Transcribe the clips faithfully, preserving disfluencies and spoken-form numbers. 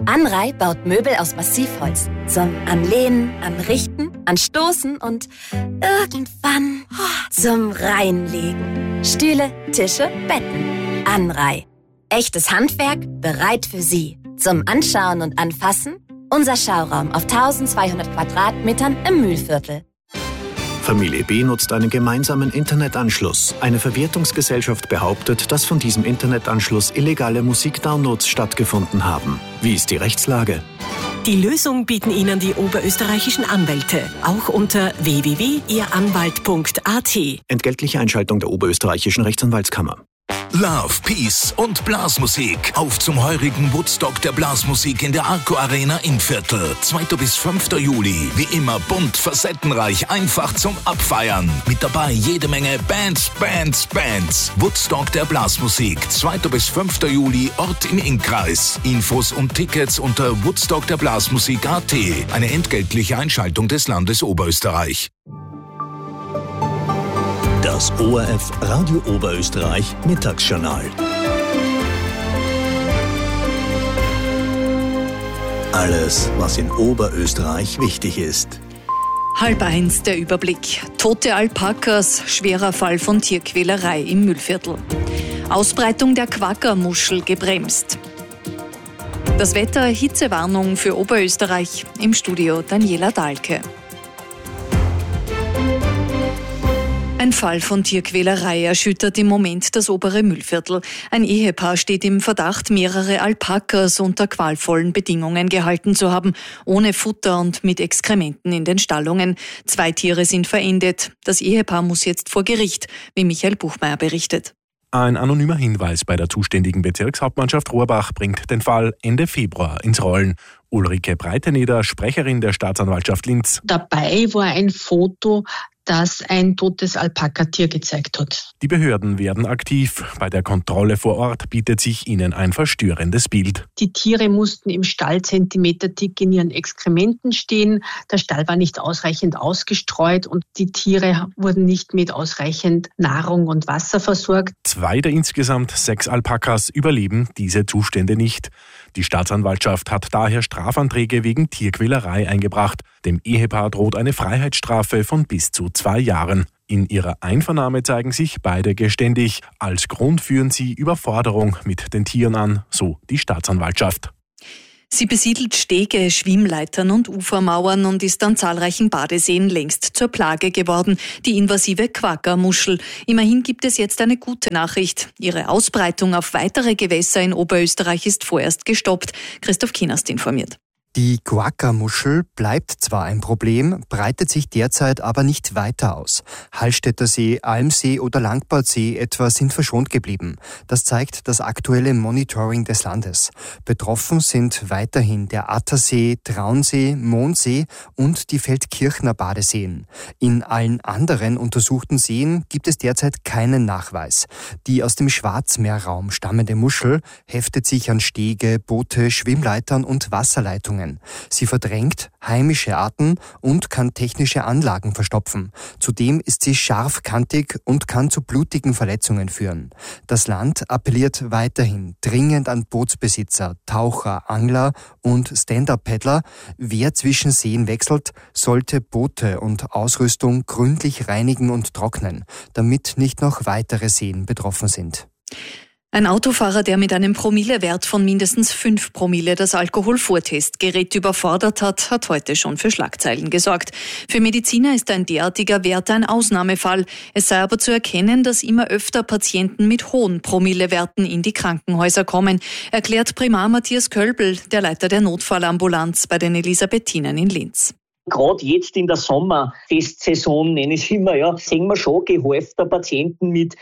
Anrei baut Möbel aus Massivholz. Zum Anlehnen, Anrichten, Anstoßen und irgendwann zum Reinlegen. Stühle, Tische, Betten. Anrei. Echtes Handwerk, bereit für Sie. Zum Anschauen und Anfassen unser Schauraum auf eintausendzweihundert Quadratmetern im Mühlviertel. Familie B nutzt einen gemeinsamen Internetanschluss. Eine Verwertungsgesellschaft behauptet, dass von diesem Internetanschluss illegale Musikdownloads stattgefunden haben. Wie ist die Rechtslage? Die Lösung bieten Ihnen die oberösterreichischen Anwälte, auch unter w w w punkt ihr anwalt punkt a t. Entgeltliche Einschaltung der oberösterreichischen Rechtsanwaltskammer. Love, Peace und Blasmusik. Auf zum heurigen Woodstock der Blasmusik in der Arco Arena Innviertel. zweiter bis fünfter Juli. Wie immer bunt, facettenreich, einfach zum Abfeiern. Mit dabei jede Menge Bands, Bands, Bands. Woodstock der Blasmusik. zweiter bis fünfter Juli, Ort im Innkreis. Infos und Tickets unter woodstock der Blasmusik punkt a t. Eine entgeltliche Einschaltung des Landes Oberösterreich. Das O R F Radio Oberösterreich Mittagsjournal. Alles, was in Oberösterreich wichtig ist. Halb eins der Überblick. Tote Alpakas, schwerer Fall von Tierquälerei im Mühlviertel. Ausbreitung der Quackermuschel gebremst. Das Wetter, Hitzewarnung für Oberösterreich. Im Studio Daniela Dahlke. Ein Fall von Tierquälerei erschüttert im Moment das obere Mühlviertel. Ein Ehepaar steht im Verdacht, mehrere Alpakas unter qualvollen Bedingungen gehalten zu haben, ohne Futter und mit Exkrementen in den Stallungen. Zwei Tiere sind verendet. Das Ehepaar muss jetzt vor Gericht, wie Michael Buchmeier berichtet. Ein anonymer Hinweis bei der zuständigen Bezirkshauptmannschaft Rohrbach bringt den Fall Ende Februar ins Rollen. Ulrike Breiteneder, Sprecherin der Staatsanwaltschaft Linz. Dabei war ein Foto, das ein totes Alpakatier gezeigt hat. Die Behörden werden aktiv. Bei der Kontrolle vor Ort bietet sich ihnen ein verstörendes Bild. Die Tiere mussten im Stall zentimeterdick in ihren Exkrementen stehen. Der Stall war nicht ausreichend ausgestreut und die Tiere wurden nicht mit ausreichend Nahrung und Wasser versorgt. Zwei der insgesamt sechs Alpakas überleben diese Zustände nicht. Die Staatsanwaltschaft hat daher Strafanträge wegen Tierquälerei eingebracht. Dem Ehepaar droht eine Freiheitsstrafe von bis zu zwei Jahren. In ihrer Einvernahme zeigen sich beide geständig. Als Grund führen sie Überforderung mit den Tieren an, so die Staatsanwaltschaft. Sie besiedelt Stege, Schwimmleitern und Ufermauern und ist an zahlreichen Badeseen längst zur Plage geworden, die invasive Quackermuschel. Immerhin gibt es jetzt eine gute Nachricht. Ihre Ausbreitung auf weitere Gewässer in Oberösterreich ist vorerst gestoppt. Christoph Kienast informiert. Die Quackermuschel bleibt zwar ein Problem, breitet sich derzeit aber nicht weiter aus. Hallstätter See, Almsee oder Langbadsee etwa sind verschont geblieben. Das zeigt das aktuelle Monitoring des Landes. Betroffen sind weiterhin der Attersee, Traunsee, Mondsee und die Feldkirchner Badeseen. In allen anderen untersuchten Seen gibt es derzeit keinen Nachweis. Die aus dem Schwarzmeerraum stammende Muschel heftet sich an Stege, Boote, Schwimmleitern und Wasserleitungen. Sie verdrängt heimische Arten und kann technische Anlagen verstopfen. Zudem ist sie scharfkantig und kann zu blutigen Verletzungen führen. Das Land appelliert weiterhin dringend an Bootsbesitzer, Taucher, Angler und Stand-Up-Paddler. Wer zwischen Seen wechselt, sollte Boote und Ausrüstung gründlich reinigen und trocknen, damit nicht noch weitere Seen betroffen sind. Ein Autofahrer, der mit einem Promillewert von mindestens fünf Promille das Alkoholvortestgerät überfordert hat, hat heute schon für Schlagzeilen gesorgt. Für Mediziner ist ein derartiger Wert ein Ausnahmefall. Es sei aber zu erkennen, dass immer öfter Patienten mit hohen Promillewerten in die Krankenhäuser kommen, erklärt Primar Matthias Kölbl, der Leiter der Notfallambulanz bei den Elisabethinen in Linz. Gerade jetzt in der Sommerfestsaison, nenne ich es immer, ja, sehen wir schon gehäufter Patienten mit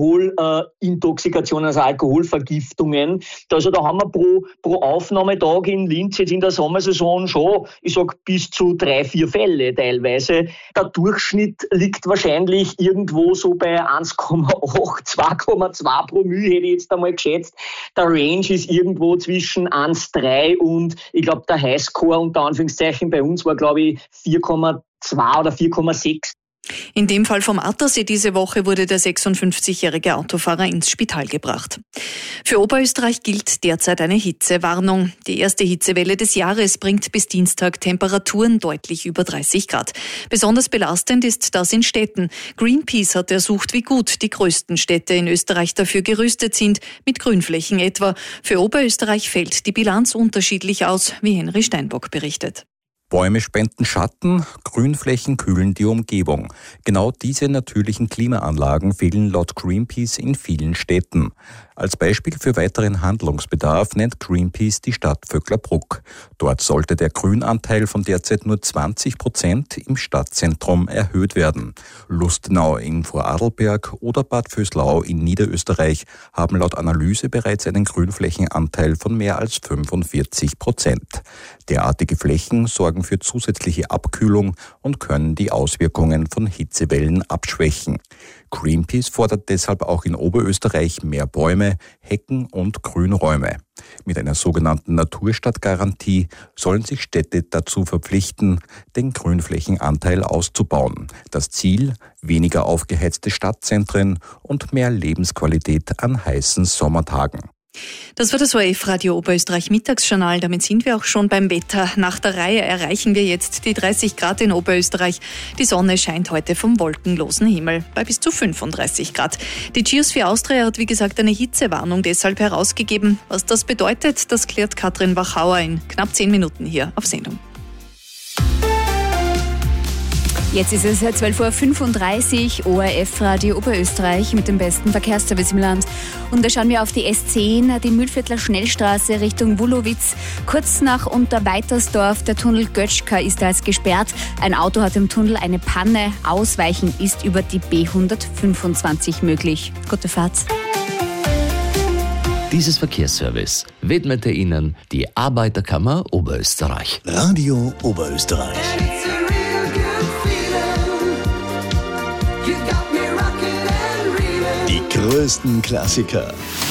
Alkoholintoxikationen, also Alkoholvergiftungen. Also da haben wir pro, pro Aufnahmetag in Linz jetzt in der Sommersaison schon, ich sag, bis zu drei, vier Fälle teilweise. Der Durchschnitt liegt wahrscheinlich irgendwo so bei eins Komma acht, zwei Komma zwei Promille, hätte ich jetzt einmal geschätzt. Der Range ist irgendwo zwischen eins Komma drei und ich glaube, der Highscore unter Anführungszeichen bei uns war, glaube ich, vier Komma zwei oder vier Komma sechs. In dem Fall vom Attersee diese Woche wurde der sechsundfünfzigjährige Autofahrer ins Spital gebracht. Für Oberösterreich gilt derzeit eine Hitzewarnung. Die erste Hitzewelle des Jahres bringt bis Dienstag Temperaturen deutlich über dreißig Grad. Besonders belastend ist das in Städten. Greenpeace hat ersucht, wie gut die größten Städte in Österreich dafür gerüstet sind, mit Grünflächen etwa. Für Oberösterreich fällt die Bilanz unterschiedlich aus, wie Henry Steinbock berichtet. Bäume spenden Schatten, Grünflächen kühlen die Umgebung. Genau diese natürlichen Klimaanlagen fehlen laut Greenpeace in vielen Städten. Als Beispiel für weiteren Handlungsbedarf nennt Greenpeace die Stadt Vöcklerbruck. Dort sollte der Grünanteil von derzeit nur zwanzig Prozent im Stadtzentrum erhöht werden. Lustenau in Vorarlberg oder Bad Vöslau in Niederösterreich haben laut Analyse bereits einen Grünflächenanteil von mehr als fünfundvierzig Prozent. Derartige Flächen sorgen für zusätzliche Abkühlung und können die Auswirkungen von Hitzewellen abschwächen. Greenpeace fordert deshalb auch in Oberösterreich mehr Bäume, Hecken und Grünräume. Mit einer sogenannten Naturstadtgarantie sollen sich Städte dazu verpflichten, den Grünflächenanteil auszubauen. Das Ziel: weniger aufgeheizte Stadtzentren und mehr Lebensqualität an heißen Sommertagen. Das war das O R F-Radio Oberösterreich Mittagsjournal. Damit sind wir auch schon beim Wetter. Nach der Reihe erreichen wir jetzt die dreißig Grad in Oberösterreich. Die Sonne scheint heute vom wolkenlosen Himmel bei bis zu fünfunddreißig Grad. Die Geosphere Austria hat wie gesagt eine Hitzewarnung deshalb herausgegeben. Was das bedeutet, das klärt Katrin Wachauer in knapp zehn Minuten hier auf Sendung. Jetzt ist es zwölf Uhr fünfunddreißig, O R F-Radio Oberösterreich mit dem besten Verkehrsservice im Land. Und da schauen wir auf die S zehn, die Mühlviertler Schnellstraße Richtung Wulowitz. Kurz nach Unterweitersdorf, der Tunnel Götschka ist da jetzt gesperrt. Ein Auto hat im Tunnel eine Panne. Ausweichen ist über die B hundertfünfundzwanzig möglich. Gute Fahrt. Dieses Verkehrsservice widmete Ihnen die Arbeiterkammer Oberösterreich. Radio Oberösterreich. Die größten Klassiker